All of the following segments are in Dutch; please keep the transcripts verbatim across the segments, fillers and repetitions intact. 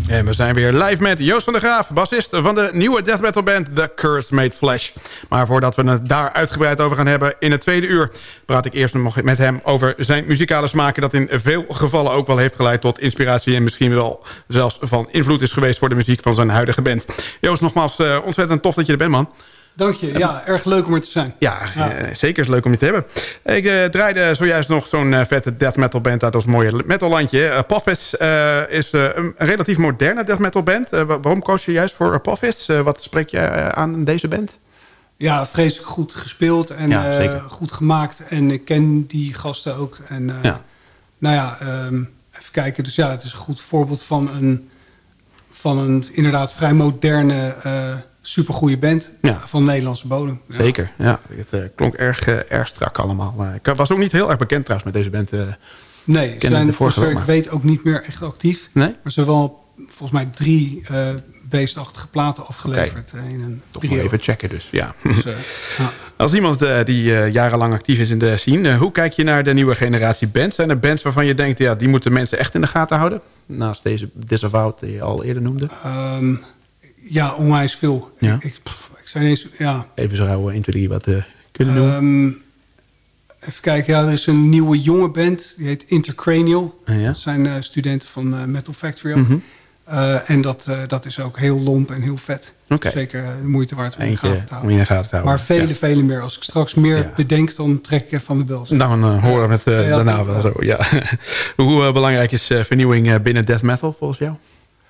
En we zijn weer live met Joost van der Graaf, bassist van de nieuwe death metal band The Curse Made Flesh. Maar voordat we het daar uitgebreid over gaan hebben in het tweede uur, praat ik eerst nog met hem over zijn muzikale smaken, dat in veel gevallen ook wel heeft geleid tot inspiratie en misschien wel zelfs van invloed is geweest voor de muziek van zijn huidige band. Joost, nogmaals uh, ontzettend tof dat je er bent, man. Dank je. Ja, erg leuk om er te zijn. Ja, ja. Uh, zeker is leuk om je te hebben. Ik uh, draaide zojuist nog zo'n uh, vette death metal band uit ons mooie metallandje. Uh, Apophis uh, is uh, een relatief moderne death metal band. Uh, waarom koos je juist voor Apophis? Uh, wat spreek je uh, aan deze band? Ja, vreselijk goed gespeeld en ja, uh, goed gemaakt. En ik ken die gasten ook. En uh, ja. nou ja, um, even kijken. Dus ja, het is een goed voorbeeld van een, van een inderdaad vrij moderne... Uh, supergoeie band ja. van Nederlandse bodem. Ja. Zeker, ja. Het uh, klonk erg, uh, erg strak allemaal. Uh, ik was ook niet heel erg bekend trouwens met deze band. Uh, nee, ze zijn voor zover ik weet ook niet meer echt actief. Nee? Maar ze hebben wel volgens mij drie uh, beestachtige platen afgeleverd. Okay. In een Toch maar even checken dus, ja. Dus, uh, ja. Als iemand uh, die uh, jarenlang actief is in de scene, uh, hoe kijk je naar de nieuwe generatie bands? Zijn er bands waarvan je denkt, ja, die moeten mensen echt in de gaten houden? Naast deze Disavowed die je al eerder noemde. Um, Ja, onwijs veel. Ja. Ik, ik, pff, ik zei eens, ja. Even zo gauw één, twee, drie wat uh, kunnen doen. Um, even kijken, ja, er is een nieuwe jonge band. Die heet Intercranial. Uh, ja. Dat zijn uh, studenten van uh, Metal Factory ook. Mm-hmm. uh, en dat, uh, dat is ook heel lomp en heel vet. Okay. Zeker uh, de moeite waard om in de gaten te houden. In de gaten te houden. Maar vele, ja. vele meer. Als ik straks meer ja. bedenk, dan trek ik even van de bel. Nou, dan uh, horen we het uh, ja, daarna wel zo. Ja. Hoe uh, belangrijk is uh, vernieuwing uh, binnen death metal volgens jou?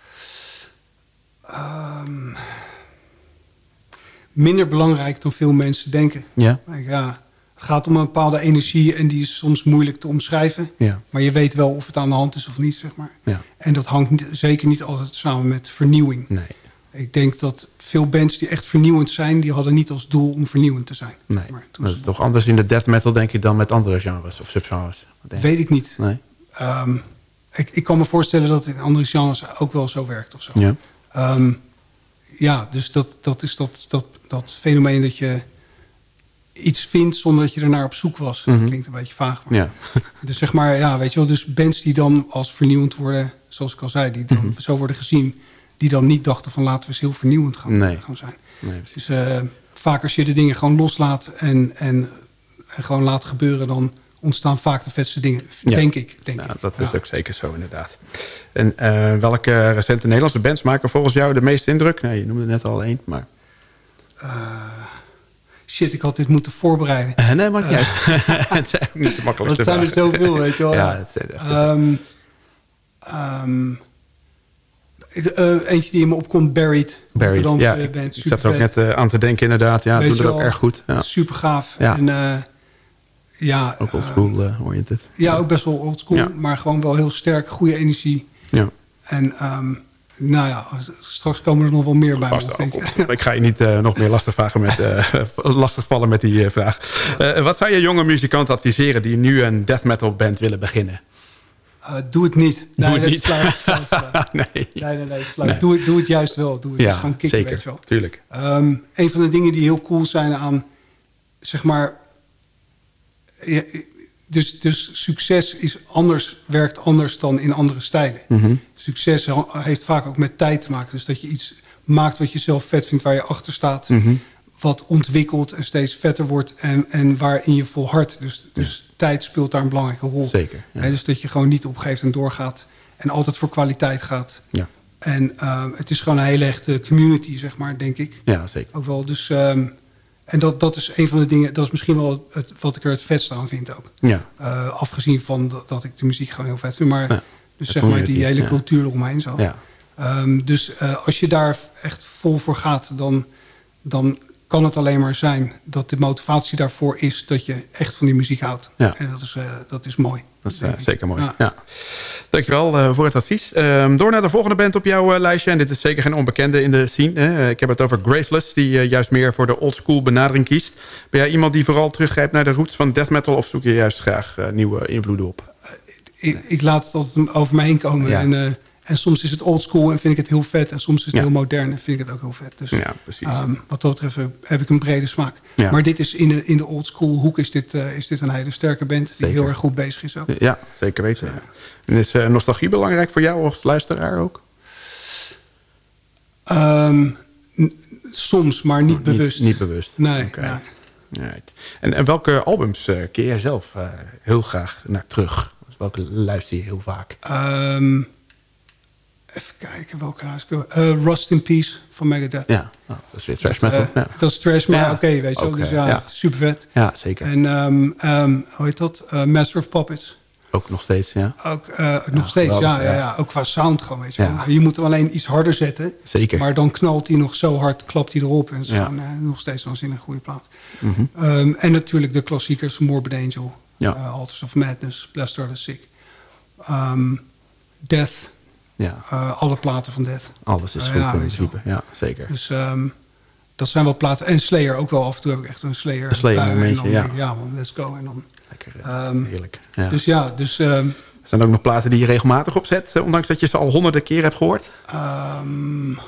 Um, minder belangrijk dan veel mensen denken. Ja. Ja, het gaat om een bepaalde energie en die is soms moeilijk te omschrijven. Ja. Maar je weet wel of het aan de hand is of niet, zeg maar. Ja. En dat hangt niet, zeker niet altijd samen met vernieuwing. Nee. Ik denk dat veel bands die echt vernieuwend zijn, die hadden niet als doel om vernieuwend te zijn. Nee. Maar dat is toch anders in de death metal, denk ik, dan met andere genres of subgenres? Weet ik niet. Nee. Um, ik, ik kan me voorstellen dat het in andere genres ook wel zo werkt of zo. Ja. Um, ja, dus dat, dat is dat, dat, dat fenomeen dat je iets vindt zonder dat je ernaar op zoek was. Mm-hmm. Dat klinkt een beetje vaag. Maar. Ja. Dus zeg maar, ja, weet je wel, dus bands die dan als vernieuwend worden, zoals ik al zei, die dan mm-hmm. zo worden gezien, die dan niet dachten van laten we eens heel vernieuwend gaan, nee. gaan zijn. Nee, dus uh, vaak als je de dingen gewoon loslaat en, en, en gewoon laat gebeuren, dan ontstaan vaak de vetste dingen, ja. denk ik. Denk ja, ik. dat is ja. ook zeker zo, inderdaad. En uh, welke recente Nederlandse bands maken volgens jou de meeste indruk? Nee, je noemde net al één, maar... Uh, shit, ik had dit moeten voorbereiden. Uh, nee, maakt niet uit. Het is niet te makkelijk te vragen. Dat zijn er zoveel, weet je wel. Ja, het is echt... Um, um, uh, eentje die in me opkomt, Buried. Buried, ja. Uh, band, ik zat er ook net uh, aan te denken, inderdaad. Ja, doe het ook erg goed. Ja. Super gaaf. Ja. En, uh, ja, ook old school uh, oriented. Ja, ook best wel old school. Ja. Maar gewoon wel heel sterk, goede energie. Ja. En um, nou ja, straks komen er nog wel meer bij. Vast, me, denk ik. ik ga je niet uh, nog meer lastig, vragen met, uh, lastig vallen met die uh, vraag. Ja. Uh, wat zou je jonge muzikanten adviseren die nu een death metal band willen beginnen? Uh, doe het niet. Doe nee, het niet. Flauw, flauw, flauw. nee. Nee, nee, nee, flauw. Nee. Doe, het, doe het juist wel. Doe het. Ja, dus gewoon kicken, zeker. weet je wel. Tuurlijk. Um, een van de dingen die heel cool zijn aan, zeg maar... Ja, dus, dus succes is anders, werkt anders dan in andere stijlen. Mm-hmm. Succes heeft vaak ook met tijd te maken. Dus dat je iets maakt wat je zelf vet vindt, waar je achter staat. Mm-hmm. Wat ontwikkelt en steeds vetter wordt en, en waarin je volhardt. Dus, dus ja. tijd speelt daar een belangrijke rol. Zeker. Ja. He, dus dat je gewoon niet opgeeft en doorgaat. En altijd voor kwaliteit gaat. Ja. En um, het is gewoon een hele echte community, zeg maar, denk ik. Ja, zeker. Ook wel, dus... Um, En dat, dat is een van de dingen, dat is misschien wel het, wat ik er het vetste aan vind ook. Ja. Uh, afgezien van dat, dat ik de muziek gewoon heel vet vind. Maar ja, dus zeg maar die hele ja. cultuur eromheen zo. Ja. Um, dus uh, als je daar echt vol voor gaat, dan, dan kan het alleen maar zijn dat de motivatie daarvoor is dat je echt van die muziek houdt. Ja. En dat is, uh, dat is mooi. Dat is uh, zeker mooi. Ja. Ja. Dankjewel uh, voor het advies. Um, door naar de volgende band op jouw uh, lijstje. En dit is zeker geen onbekende in de scene. Hè. Uh, ik heb het over Graceless, die uh, juist meer voor de oldschool benadering kiest. Ben jij iemand die vooral teruggrijpt naar de roots van death metal, of zoek je juist graag uh, nieuwe invloeden op? Uh, ik, ik laat het altijd over me heen komen. Ja. En, uh, en soms is het oldschool en vind ik het heel vet. En soms is het ja. heel modern en vind ik het ook heel vet. Dus ja, precies. Um, wat dat betreft heb ik een brede smaak. Ja. Maar dit is in de, in de oldschool hoek is dit, uh, is dit een hele sterke band. Die zeker. heel erg goed bezig is ook. Ja, zeker weten. Ja. En is uh, nostalgie belangrijk voor jou als luisteraar ook? Um, soms, maar niet bewust. Niet, niet bewust. Nee. Okay. nee. Right. En, en welke albums uh, keer jij zelf uh, heel graag naar terug? Dus welke luister je heel vaak? Um, even kijken, welke luister ik? Uh, Rust in Peace van Megadeth. Ja, oh, dat is weer trash metal. Uh, ja. Dat is trash, maar ja. oké, okay, weet je wel. Okay, dus ja, ja, super vet. Ja, zeker. En um, um, hoe heet dat? Uh, Master of Puppets. Ook nog steeds, ja. Ook uh, ja, nog steeds, ja, ja, ja. Ook qua sound gewoon, weet je wel. Ja. Je moet hem alleen iets harder zetten. Zeker. Maar dan knalt hij nog zo hard, klapt hij erop. En het is ja. gewoon uh, nog steeds wel een goede plaat. Mm-hmm. um, en natuurlijk de klassiekers, Morbid Angel, ja. uh, Altars of Madness, Blessed Are the Sick. Um, Death, ja. uh, alle platen van Death. Alles is uh, goed ja, in principe, ja, zeker. Dus um, dat zijn wel platen. En Slayer ook wel, af en toe heb ik echt een Slayer. Een Slayer momentje, ja. Ja man, let's go. En dan, lekker, um, heerlijk. Ja. Dus ja, dus... Um, zijn er ook nog platen die je regelmatig opzet, ondanks dat je ze al honderden keer hebt gehoord? Um,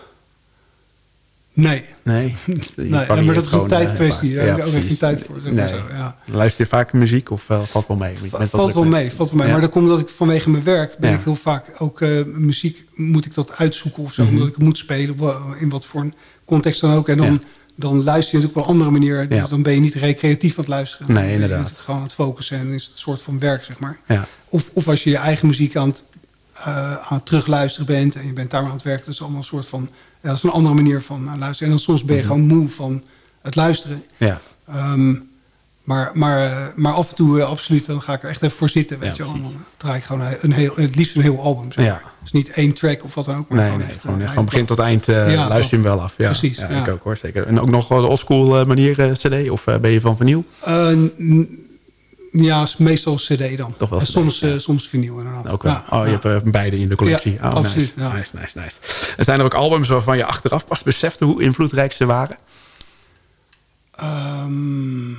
nee. Nee? nee maar dat is een tijdkwestie. Daar ja, heb ik ook echt geen tijd voor. Zeg nee. zo, ja. Luister je vaak muziek of uh, valt wel mee? Va- valt wel mee, valt wel mee. Ja. Maar dat komt omdat ik vanwege mijn werk ben ja. ik heel vaak ook uh, muziek moet ik dat uitzoeken of zo. Mm-hmm. Omdat ik moet spelen, in wat voor een context dan ook. En dan, ja. dan luister je natuurlijk op een andere manier. Dus ja. dan ben je niet recreatief aan het luisteren. Nee, inderdaad. Dan ben je gewoon aan het focussen en is het een soort van werk, zeg maar. Ja. Of, of als je je eigen muziek aan het, uh, aan het terugluisteren bent en je bent daar aan het werken. Dat is allemaal een soort van, ja, dat is een andere manier van uh, luisteren. En dan soms ben je mm-hmm. gewoon moe van het luisteren. Ja. Um, maar, maar, uh, maar af en toe uh, absoluut, dan ga ik er echt even voor zitten, weet ja, je wel. Dan draai ik gewoon een heel, het liefst een heel album. Zeg maar. Ja. Dus niet één track of wat dan ook. Maar nee, gewoon, nee, echt, gewoon, uh, van begin tot eind uh, ja, luister je hem wel af. Ja. Precies. Ja, ja. Ik ook hoor, zeker. En ook nog de oldschool uh, manier uh, cd? Of uh, ben je van vinyl? Uh, n- Ja, meestal cd dan. Toch wel en C D, soms, ja. uh, soms vinyl inderdaad. Ook wel. Ja, oh, je ja. hebt uh, beide in de collectie. Ja, oh, absoluut. Nice, Ja. nice, nice, nice. En zijn er ook albums waarvan je achteraf pas besefte hoe invloedrijk ze waren? Um,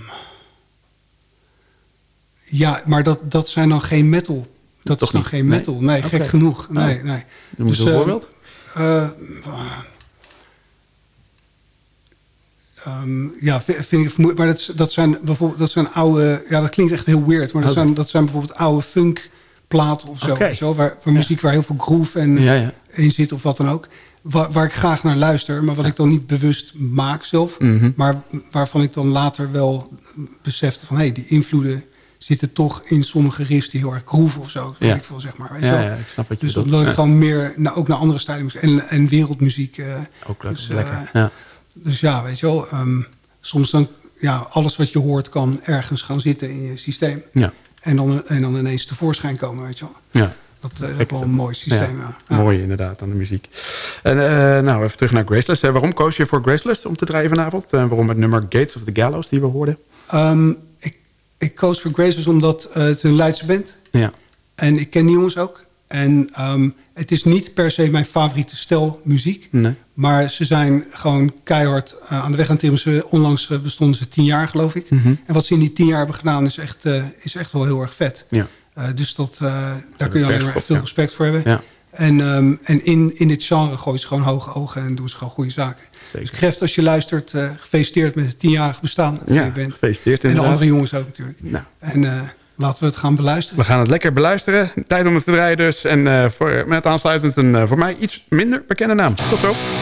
ja, maar dat, dat zijn dan geen metal. Dat Toch is dan niet? geen metal. Nee, nee okay. gek genoeg. Nee, oh. nee. Noem eens dus, een uh, voorbeeld. Uh, uh, Um, ja, vind ik vermoeiend. Maar dat, dat zijn bijvoorbeeld dat zijn oude. Ja, dat klinkt echt heel weird. Maar dat, okay. zijn, dat zijn bijvoorbeeld oude funkplaten of zo. Okay. zo waar, waar ja. muziek waar heel veel groove en, ja, ja. in zit of wat dan ook. Waar, waar ik graag naar luister. Maar wat ja. ik dan niet bewust maak zelf. Mm-hmm. Maar waarvan ik dan later wel besefte van hé, hey, die invloeden zitten toch in sommige riffs die heel erg groove of zo. Ja. Ik veel, zeg maar. Weet ja, je ja, ik snap wat je dus bedoelt. omdat ja. ik gewoon meer nou, ook naar andere stijlen en, en wereldmuziek. Uh, ook dus, lekker. Uh, ja. Dus ja, weet je wel, um, soms dan, ja, alles wat je hoort kan ergens gaan zitten in je systeem. Ja. En, dan, en dan ineens tevoorschijn komen, weet je wel. Ja. Dat uh, is wel een mooi systeem. Ja. Ja. Mooi inderdaad aan de muziek. En uh, nou, even terug naar Graceless. Uh, waarom koos je voor Graceless om te draaien vanavond? En uh, waarom het nummer Gates of the Gallows die we hoorden? Um, ik, ik koos voor Graceless omdat uh, het een Leidse band. Ja. En ik ken die jongens ook. En um, het is niet per se mijn favoriete stijl muziek. Nee. Maar ze zijn gewoon keihard uh, aan de weg aan het timmeren. Onlangs uh, bestonden ze tien jaar, geloof ik. Mm-hmm. En wat ze in die tien jaar hebben gedaan is echt, uh, is echt wel heel erg vet. Ja. Uh, dus dat, uh, daar kun je alleen maar veel respect voor hebben. Ja. En, um, en in, in dit genre gooien ze gewoon hoge ogen en doen ze gewoon goede zaken. Zeker. Dus Kreft, als je luistert, uh, gefeliciteerd met het tienjarig bestaan. Ja, je bent. Gefeliciteerd inderdaad. En de andere jongens ook natuurlijk. Nou. En uh, laten we het gaan beluisteren. We gaan het lekker beluisteren. Tijd om het te draaien dus. En uh, voor, met aansluitend een uh, voor mij iets minder bekende naam. Tot zo.